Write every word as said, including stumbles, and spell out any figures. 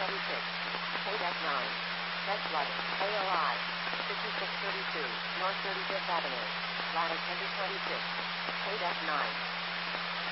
twenty-six. Code F nine. Test letter. A O I. fifty-six thirty-two. North thirty-fifth Avenue. Lattice one twenty-six. Code F nine.